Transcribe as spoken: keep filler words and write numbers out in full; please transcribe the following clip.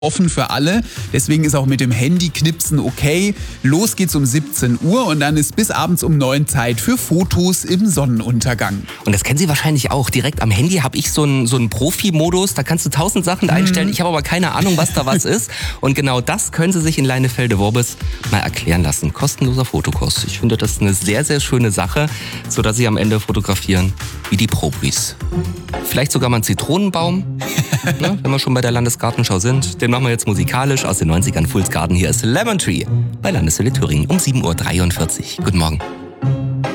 offen für alle. Deswegen ist auch mit dem Handy-Knipsen okay. Los geht's um siebzehn Uhr und dann ist bis abends um neun Zeit für Fotos im Sonnenuntergang. Und das kennen Sie wahrscheinlich auch. Direkt am Handy habe ich so einen, so einen Profi-Modus. Da kannst du tausend Sachen mhm. einstellen. Ich habe aber keine Ahnung, was da was ist. Und genau das können Sie sich in Leinefelde-Worbis mal erklären lassen. Kostenloser Fotokurs. Ich finde das eine sehr, sehr schöne Sache, sodass Sie am Ende fotografieren wie die Profis. Vielleicht sogar mal einen Zitronenbaum, ne, wenn wir schon bei der Landesgartenschau sind. Den machen wir jetzt musikalisch aus den neunzigern. Fools Garden. Hier ist Lemon Tree bei Landeswelle Thüringen um sieben Uhr dreiundvierzig. Guten Morgen.